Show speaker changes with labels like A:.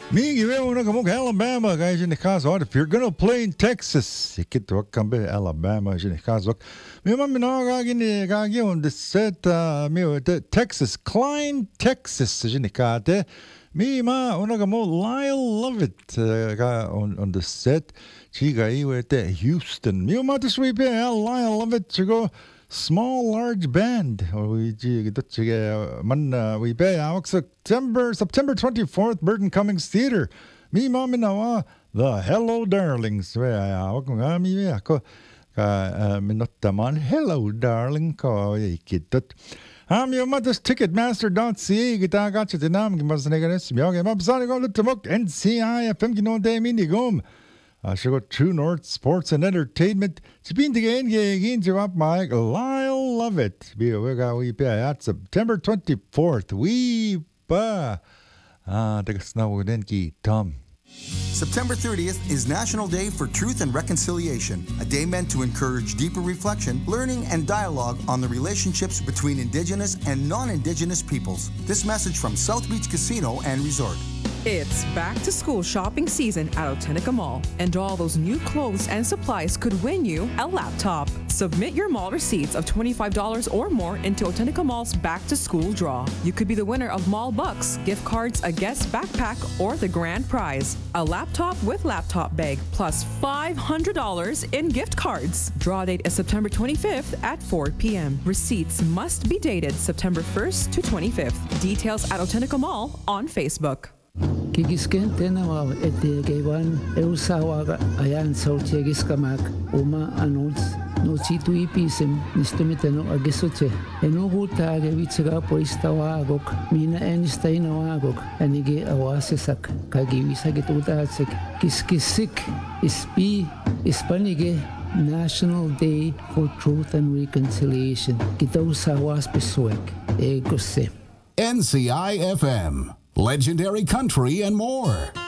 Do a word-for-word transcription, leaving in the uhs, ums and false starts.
A: Migi una como Alabama, guys, in the caso. If you're gonna play in Texas, you get to come to Alabama, in the caso. Mi mamma no gagi gagi on the set, mi Texas, Klein, Texas, in the case. Mi ma una como Lyle Lovett on on the set. Chiga iwe te Houston. Mi ma this we be Lyle Lovett to go. Small large band. We man we be September September twenty fourth, Burton Cummings Theatre. Me mom in the the Hello Darlings. We awak mi ako ka minutta man Hello Darling ko ikitut. Am yo matas ticketmaster dot c a kita gacha tinam gimas neganes mi okay mabsani go lutumok N C I F M kino de mini gom. Uh, she got True North Sports and Entertainment. She's been to get in to up my Lyle Lovett. Be we got we be at September twenty fourth. We ba ah the snow within key Tom.
B: September thirtieth is National Day for Truth and Reconciliation, a day meant to encourage deeper reflection, learning, and dialogue on the relationships between Indigenous and non-Indigenous peoples. This message from South Beach Casino and Resort.
C: It's back-to-school shopping season at Otenica Mall, and all those new clothes and supplies could win you a laptop. Submit your mall receipts of twenty-five dollars or more into Otenica Mall's back-to-school draw. You could be the winner of Mall Bucks, gift cards, a guest backpack, or the grand prize, a laptop with laptop bag, plus five hundred dollars in gift cards. Draw date is September twenty-fifth at four p.m. Receipts must be dated September first to twenty-fifth. Details at Otenica Mall on Facebook.
D: Kigisken tenawa ete kewan eusawaga ayan sautiagis kamak uma anuls no situ ipisem nistumiteno agesoche enugu tage vichega poistawagok mina enistainawagok anige awasesak kagivisa getutatsek kiskisik ispi ispanige National Day for Truth and Reconciliation kita usawas pesuek egose
E: N C I F M, legendary country and more.